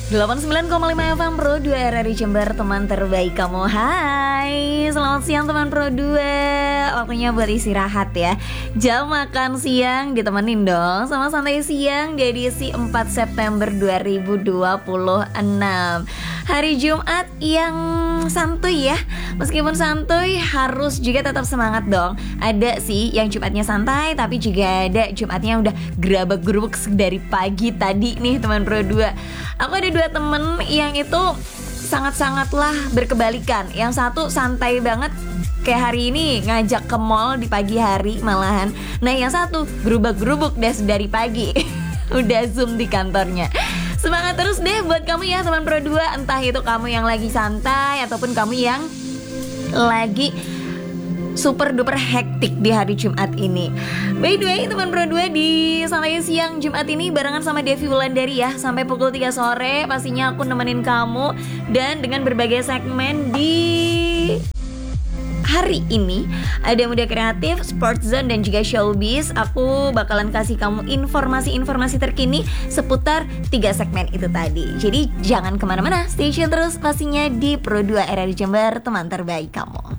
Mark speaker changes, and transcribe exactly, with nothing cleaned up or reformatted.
Speaker 1: delapan puluh sembilan koma lima F M Pro dua R R I Jember, teman terbaik kamu. Hai, selamat siang teman Pro dua. Waktunya buat istirahat ya. Jam makan siang ditemenin dong sama santai siang di edisi empat September dua ribu dua puluh enam. Hari Jumat yang santuy ya. Meskipun santuy, harus juga tetap semangat dong. Ada sih yang Jumatnya santai, tapi juga ada Jumatnya udah gerabak-gerubuk dari pagi tadi nih teman Pro dua. Aku ada dua temen yang itu sangat-sangatlah berkebalikan. Yang satu santai banget, kayak hari ini ngajak ke mall di pagi hari malahan. Nah yang satu gerubak-gerubuk deh dari pagi. Udah zoom di kantornya. Semangat terus deh buat kamu ya teman Pro dua. Entah itu kamu yang lagi santai ataupun kamu yang lagi super duper hektik di hari Jumat ini. By the way teman Pro dua, di santai siang Jumat ini barengan sama Devi Wulandari ya. Sampai pukul tiga sore pastinya aku nemenin kamu. Dan dengan berbagai segmen di hari ini ada Muda Kreatif, Sports Zone, dan juga Showbiz. Aku bakalan kasih kamu informasi-informasi terkini seputar tiga segmen itu tadi. Jadi jangan kemana-mana, stay tune terus pastinya di Pro dua R R I Jember, teman terbaik kamu.